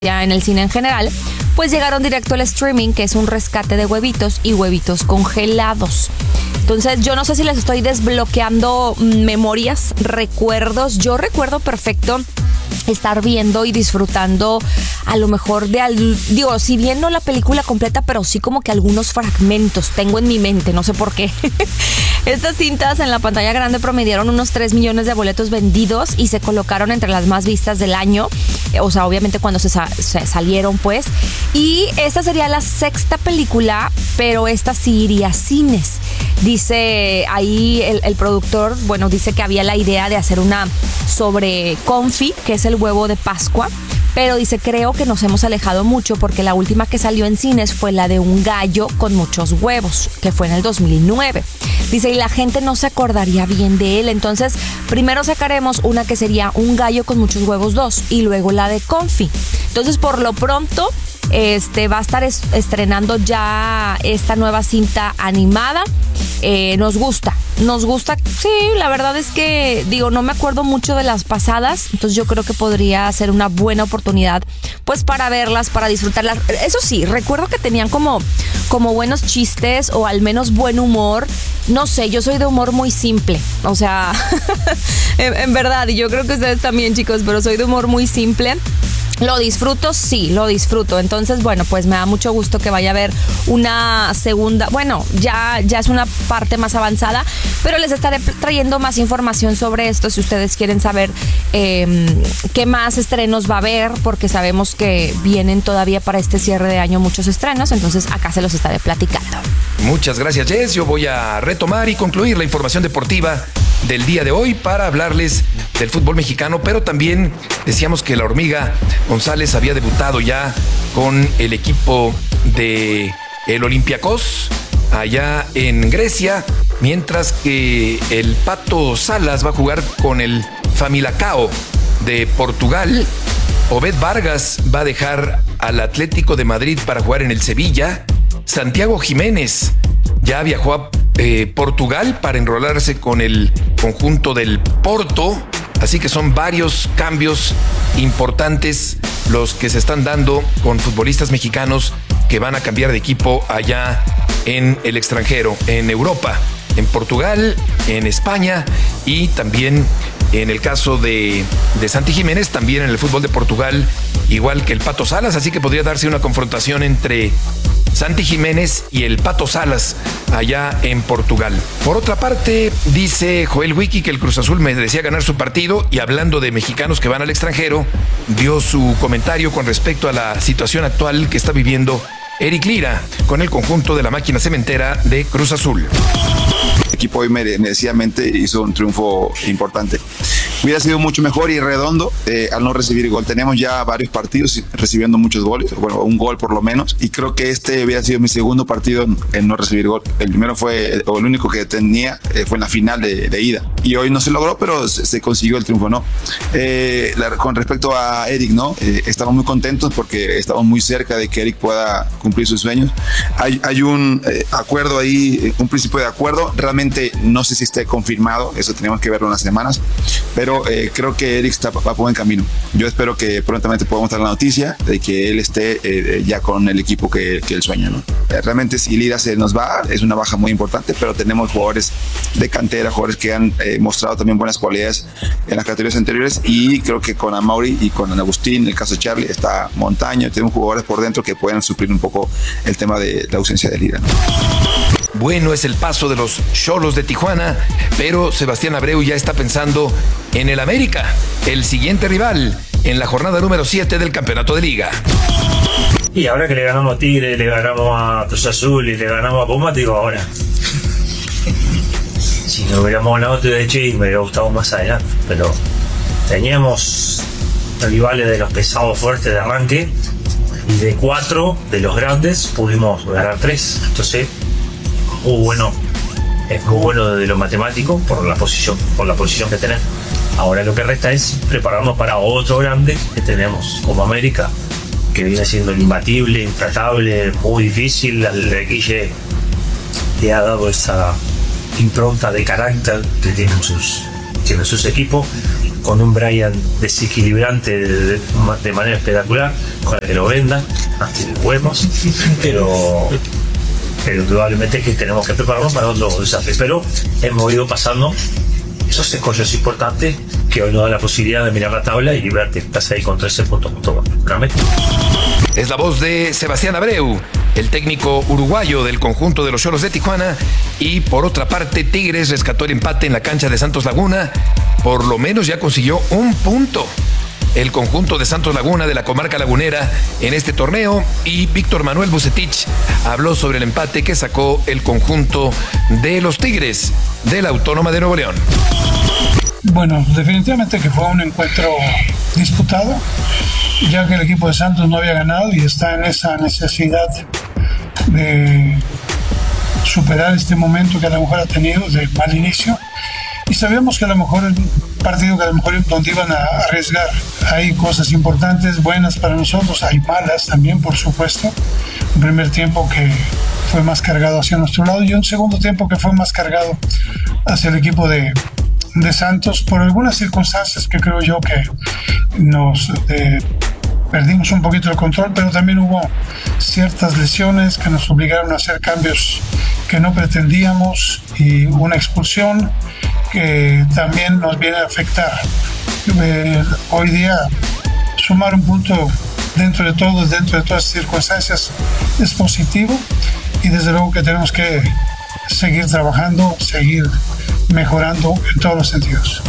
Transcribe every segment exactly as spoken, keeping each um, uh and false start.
ya en el cine en general, pues llegaron directo al streaming, que es un rescate de huevitos y huevitos congelados. Entonces yo no sé si les estoy desbloqueando memorias, recuerdos. Yo recuerdo perfecto estar viendo y disfrutando a lo mejor de, al, digo, si bien no la película completa, pero sí como que algunos fragmentos tengo en mi mente, no sé por qué. Estas cintas en la pantalla grande promediaron unos tres millones de boletos vendidos y se colocaron entre las más vistas del año, o sea, obviamente cuando se, sa- se salieron, pues. Y esta sería la sexta película, pero esta sí iría a cines. Dice ahí el, el productor, bueno, dice que había la idea de hacer una sobre confit, que es el huevo de Pascua, pero dice, creo que nos hemos alejado mucho porque la última que salió en cines fue la de un gallo con muchos huevos, que fue en el dos mil nueve. Dice, y la gente no se acordaría bien de él, entonces primero sacaremos una que sería un gallo con muchos huevos dos y luego la de confit. Entonces, por lo pronto, este va a estar es, estrenando ya esta nueva cinta animada. Eh, nos gusta, nos gusta, sí, la verdad es que, digo, no me acuerdo mucho de las pasadas, entonces yo creo que podría ser una buena oportunidad, pues, para verlas, para disfrutarlas. Eso sí, recuerdo que tenían como, como buenos chistes o al menos buen humor. No sé, yo soy de humor muy simple, o sea, en, en verdad, y yo creo que ustedes también, chicos, pero soy de humor muy simple. Lo disfruto, sí, lo disfruto. Entonces, bueno, pues me da mucho gusto que vaya a haber una segunda, bueno, ya, ya es una parte más avanzada, pero les estaré trayendo más información sobre esto si ustedes quieren saber eh, qué más estrenos va a haber, porque sabemos que vienen todavía para este cierre de año muchos estrenos, entonces acá se los estaré platicando. Muchas gracias, Jess. Yo voy a retomar y concluir la información deportiva del día de hoy para hablarles del fútbol mexicano, pero también decíamos que la Hormiga González había debutado ya con el equipo de el Olympiacos allá en Grecia, mientras que el Pato Salas va a jugar con el Familacao de Portugal. Obed Vargas va a dejar al Atlético de Madrid para jugar en el Sevilla. Santiago Jiménez ya viajó a eh, Portugal para enrolarse con el conjunto del Porto. Así que son varios cambios importantes los que se están dando con futbolistas mexicanos que van a cambiar de equipo allá en el extranjero, en Europa, en Portugal, en España y también en el caso de, de Santi Jiménez, también en el fútbol de Portugal, igual que el Pato Salas. Así que podría darse una confrontación entre Santi Jiménez y el Pato Salas allá en Portugal. Por otra parte, dice Joel Wiki que el Cruz Azul merecía ganar su partido, y hablando de mexicanos que van al extranjero, dio su comentario con respecto a la situación actual que está viviendo Eric Lira con el conjunto de la máquina cementera de Cruz Azul. El equipo hoy merecidamente hizo un triunfo importante. Hubiera sido mucho mejor y redondo eh, al no recibir gol. Tenemos ya varios partidos recibiendo muchos goles, bueno, un gol por lo menos, y creo que este hubiera sido mi segundo partido en no recibir gol. El primero fue, o el único que tenía, eh, fue en la final de, de ida. Y hoy no se logró, pero se, se consiguió el triunfo, ¿no? Eh, la, con respecto a Eric, ¿no? Eh, estamos muy contentos porque estamos muy cerca de que Eric pueda cumplir sus sueños. Hay, hay un eh, acuerdo ahí, un principio de acuerdo. Realmente no sé si esté confirmado, eso tenemos que verlo en las semanas, pero Pero eh, creo que Eric está va por buen camino. Yo espero que prontamente podamos dar la noticia de que él esté eh, ya con el equipo que, que él sueña, ¿no? Eh, realmente si Lira se nos va, es una baja muy importante, pero tenemos jugadores de cantera, jugadores que han eh, mostrado también buenas cualidades en las categorías anteriores, y creo que con Amaury y con Agustín, en el caso de Charlie, está Montaño, tenemos jugadores por dentro que pueden suplir un poco el tema de la ausencia de Lira, ¿no? Bueno, es el paso de los Xolos de Tijuana, pero Sebastián Abreu ya está pensando en el América, el siguiente rival en la jornada número siete del campeonato de liga. Y ahora que le ganamos a Tigre, le ganamos a Cruz Azul y le ganamos a Pumas, digo ahora. Si no hubiéramos ganado de Che, me hubiera gustado más adelante, pero teníamos rivales de los pesados fuertes de arranque, y de cuatro de los grandes pudimos ganar tres. Entonces, muy bueno, es muy bueno desde lo matemático por la posición, por la posición que tenemos. Ahora lo que resta es prepararnos para otro grande que tenemos como América, que viene siendo imbatible, intratable, muy difícil. Al Guille le ha dado esa impronta de carácter que tienen sus, tienen sus equipos, con un Brian desequilibrante de, de, de manera espectacular, con la que lo vendan, así lo podemos, pero, pero indudablemente que tenemos que prepararnos para otros desafíos. Pero hemos ido pasando esos escollos importantes que hoy nos da la posibilidad de mirar la tabla y verte, estás ahí con trece puntos. Realmente. Es la voz de Sebastián Abreu, el técnico uruguayo del conjunto de los Xolos de Tijuana. Y por otra parte, Tigres rescató el empate en la cancha de Santos Laguna. Por lo menos ya consiguió un punto el conjunto de Santos Laguna de la comarca lagunera en este torneo. Y Víctor Manuel Vucetich habló sobre el empate que sacó el conjunto de los Tigres de la Autónoma de Nuevo León. Bueno, definitivamente que fue un encuentro disputado, ya que el equipo de Santos no había ganado y está en esa necesidad de superar este momento que a lo mejor ha tenido de mal inicio. Y sabíamos que a lo mejor el partido que a lo mejor donde iban a arriesgar. Hay cosas importantes, buenas para nosotros, hay malas también, por supuesto. Un primer tiempo que fue más cargado hacia nuestro lado y un segundo tiempo que fue más cargado hacia el equipo de, de Santos por algunas circunstancias que creo yo que nos eh, perdimos un poquito el control, pero también hubo ciertas lesiones que nos obligaron a hacer cambios que no pretendíamos y una expulsión que también nos viene a afectar. Eh, hoy día sumar un punto dentro de todo, dentro de todas las circunstancias es positivo y desde luego que tenemos que seguir trabajando, seguir mejorando en todos los sentidos.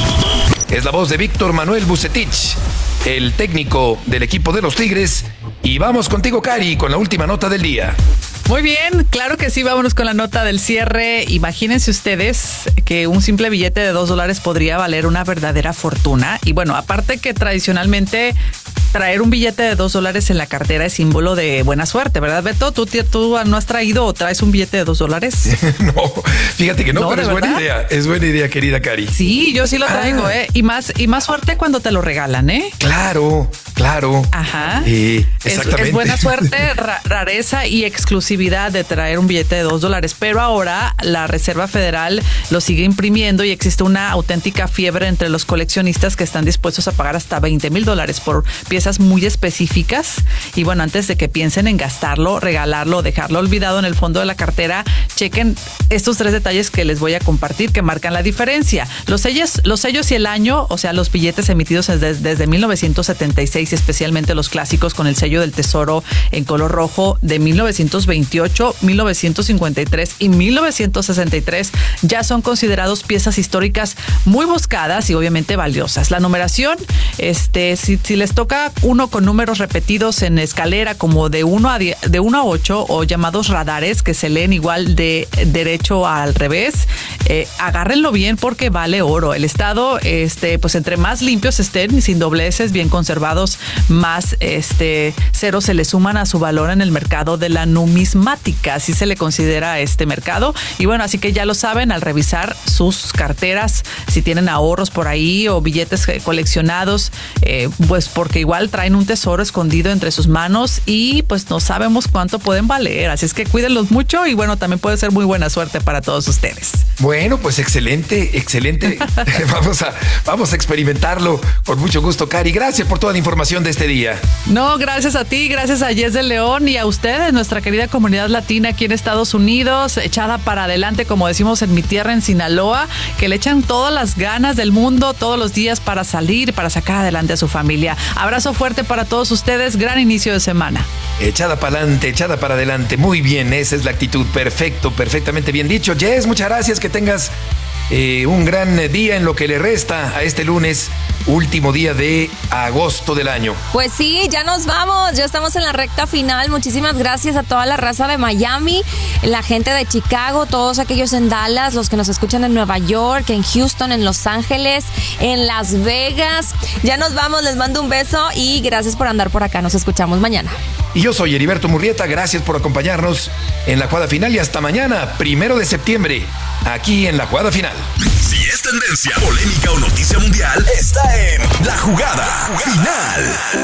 Es la voz de Víctor Manuel Vucetich, el técnico del equipo de los Tigres. Y vamos contigo, Cari, con la última nota del día. Muy bien, claro que sí, vámonos con la nota del cierre. Imagínense ustedes que un simple billete de dos dólares podría valer una verdadera fortuna. Y bueno, aparte que tradicionalmente traer un billete de dos dólares en la cartera es símbolo de buena suerte, ¿verdad, Beto? ¿Tú, tú no has traído o traes un billete de dos dólares? No, fíjate que no, no pero es verdad? buena idea, es buena idea, querida Cari. Sí, yo sí lo traigo, ah. ¿eh? Y más, y más suerte cuando te lo regalan, ¿eh? Claro, claro. Ajá. Eh, exactamente. Es, es buena suerte, ra- rareza y exclusividad de traer un billete de dos dólares. Pero ahora la Reserva Federal lo sigue imprimiendo y existe una auténtica fiebre entre los coleccionistas que están dispuestos a pagar hasta veinte mil dólares por piezas muy específicas. Y bueno, antes de que piensen en gastarlo, regalarlo, dejarlo olvidado en el fondo de la cartera, chequen estos tres detalles que les voy a compartir que marcan la diferencia. Los sellos, los sellos y el año, o sea, los billetes emitidos desde, desde mil novecientos setenta y seis, especialmente los clásicos con el sello del tesoro en color rojo de mil novecientos veintiocho, mil novecientos cincuenta y tres y mil novecientos sesenta y tres, ya son considerados piezas históricas muy buscadas y obviamente valiosas. La numeración, este, si, si les toca uno con números repetidos en escalera como de uno a diez, de uno a ocho o llamados radares que se leen igual de derecho al revés, eh, agárrenlo bien porque vale oro. El estado, este, pues entre más limpios estén, sin dobleces, bien conservados, más este ceros se le suman a su valor en el mercado de la numismática, así se le considera a este mercado. Y bueno, así que ya lo saben, al revisar sus carteras, si tienen ahorros por ahí o billetes coleccionados, eh, pues porque igual traen un tesoro escondido entre sus manos y pues no sabemos cuánto pueden valer, así es que cuídenlos mucho y bueno, también puede ser muy buena suerte para todos ustedes. Bueno, pues excelente, excelente. vamos a, vamos a experimentarlo con mucho gusto, Cari. Gracias por toda la información de este día. No, gracias a ti, gracias a Yes de León y a ustedes, nuestra querida comunidad latina aquí en Estados Unidos, echada para adelante, como decimos en mi tierra, en Sinaloa, que le echan todas las ganas del mundo todos los días para salir, para sacar adelante a su familia. Abrazo fuerte para todos ustedes, gran inicio de semana. Echada para adelante, echada para adelante. Muy bien, esa es la actitud. Perfecto, perfectamente bien dicho. Jess, muchas gracias, que tengas eh, un gran día en lo que le resta a este lunes, último día de agosto del año. Pues sí, ya nos vamos, ya estamos en la recta final. Muchísimas gracias a toda la raza de Miami, la gente de Chicago, todos aquellos en Dallas, los que nos escuchan en Nueva York, en Houston, en Los Ángeles, en Las Vegas. Ya nos vamos, les mando un beso y gracias por andar por acá. Nos escuchamos mañana. Y yo soy Heriberto Murrieta, gracias por acompañarnos en la jugada final y hasta mañana, primero de septiembre, aquí en la jugada final. Si es tendencia, polémica o noticia mundial, está en La Jugada Final.